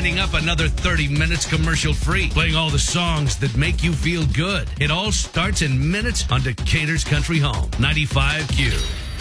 winding up another 30 minutes commercial-free, playing all the songs that make you feel good. It all starts in minutes on Decatur's Country Home, 95Q.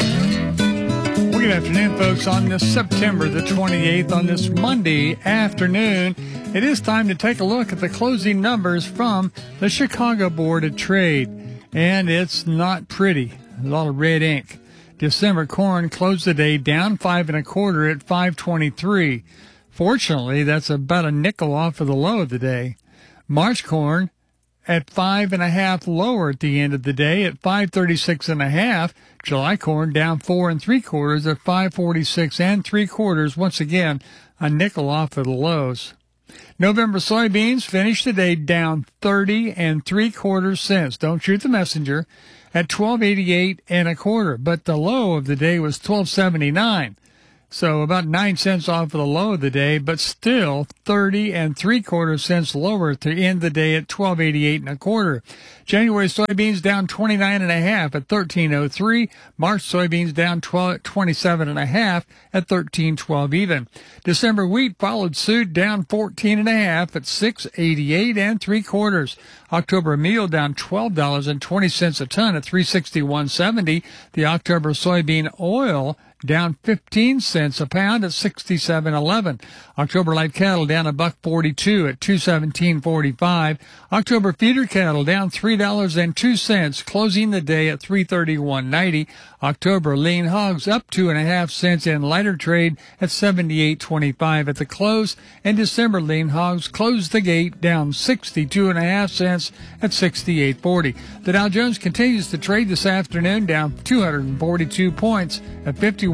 Well, good afternoon, folks. On this September the 28th, on this Monday afternoon, it is time to take a look at the closing numbers from the Chicago Board of Trade. And it's not pretty. A lot of red ink. December corn closed the day down 5 1/4 at $5.23. Fortunately, that's about a nickel off of the low of the day. March corn at 5 1/2 lower at the end of the day at $5.36 1/2. July corn down 4 3/4 at $5.46 3/4. Once again, a nickel off of the lows. November soybeans finished the day down 30 3/4 cents. Don't shoot the messenger. At $12.88 1/4, but the low of the day was $12.79. So about 9 cents off of the low of the day, but still 30 3/4 cents lower to end the day at $12.88 1/4. January soybeans down 29 1/2 at $13.03. March soybeans down 27 1/2 at $13.12 even. December wheat followed suit, down 14 1/2 at $6.88 3/4. October meal down $12.20 a ton at $361.70. The October soybean oil down 15 cents a pound at $67.11. October light cattle down $1.42 at $217.45. October feeder cattle down $3.02, closing the day at $331.90. October lean hogs up 2.5 cents in lighter trade at $78.25 at the close. And December lean hogs closed the gate down 62.5 cents at $68.40. The Dow Jones continues to trade this afternoon down 242 points at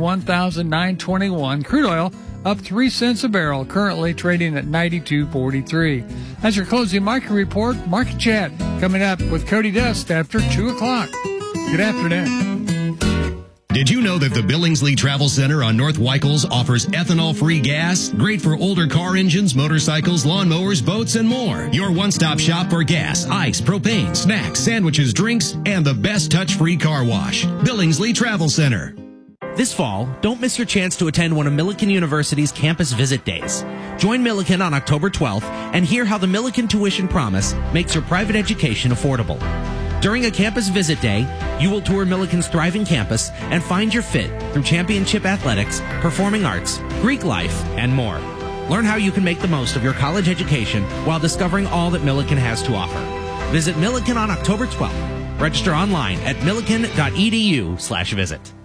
51,921. Crude oil up 3 cents a barrel, currently trading at 92.43. That's your closing market report. Market Chat coming up with Cody Dust after 2 o'clock. Good afternoon. Did you know that the Billingsley Travel Center on North Weichels offers ethanol-free gas? Great for older car engines, motorcycles, lawnmowers, boats, and more. Your one-stop shop for gas, ice, propane, snacks, sandwiches, drinks, and the best touch-free car wash. Billingsley Travel Center. This fall, don't miss your chance to attend one of Millikan University's campus visit days. Join Millikan on October 12th and hear how the Millikan Tuition Promise makes your private education affordable. During a campus visit day, you will tour Millikan's thriving campus and find your fit through championship athletics, performing arts, Greek life, and more. Learn how you can make the most of your college education while discovering all that Millikan has to offer. Visit Millikan on October 12th. Register online at millikan.edu/visit.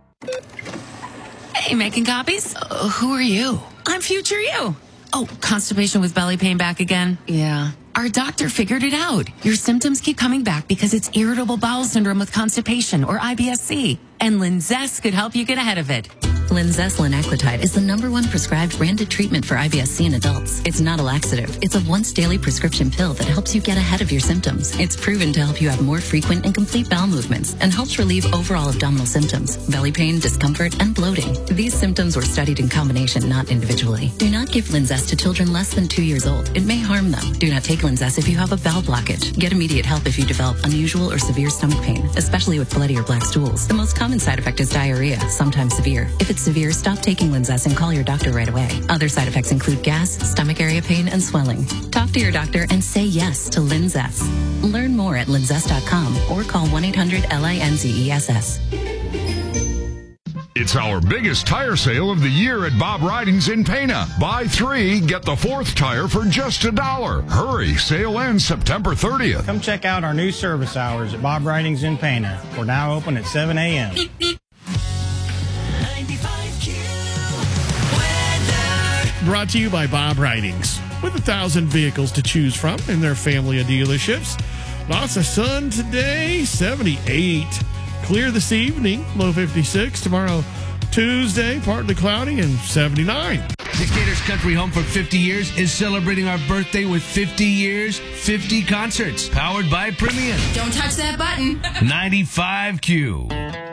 Hey, making copies? Who are you? I'm future you. Oh, constipation with belly pain back again? Yeah. Our doctor figured it out. Your symptoms keep coming back because it's irritable bowel syndrome with constipation, or IBS-C. And Linzess could help you get ahead of it. Linzess linaclotide is the #1 prescribed branded treatment for IBS-C in adults. It's not a laxative. It's a once-daily prescription pill that helps you get ahead of your symptoms. It's proven to help you have more frequent and complete bowel movements and helps relieve overall abdominal symptoms, belly pain, discomfort, and bloating. These symptoms were studied in combination, not individually. Do not give Linzess to children less than 2 years old. It may harm them. Do not take Linzess if you have a bowel blockage. Get immediate help if you develop unusual or severe stomach pain, especially with bloody or black stools. The most common side effect is diarrhea, sometimes severe. If it's severe, stop taking Linzess and call your doctor right away. Other side effects include gas, stomach area pain, and swelling. Talk to your doctor and say yes to Linzess. Learn more at linzess.com or call 1-800-LINZESS. It's our biggest tire sale of the year at Bob Ridings in Pana. Buy 3, get the 4th tire for just $1. Hurry, sale ends September 30th. Come check out our new service hours at Bob Ridings in Pana. We're now open at 7 a.m. Brought to you by Bob Ridings. With 1,000 vehicles to choose from in their family of dealerships. Lots of sun today, 78. Clear this evening, low 56. Tomorrow, Tuesday, partly cloudy and 79. Decatur's Country Home for 50 years is celebrating our birthday with 50 years, 50 concerts, powered by Premium. Don't touch that button. 95Q.